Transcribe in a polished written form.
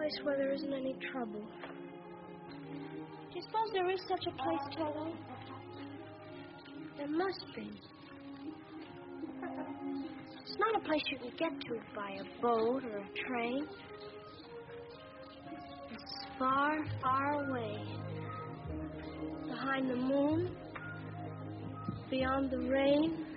place where there isn't any trouble. Do you suppose there is such a place, Toto? There must be. It's not a place you can get to by a boat or a train. It's far, far away. Behind the moon, beyond the rain,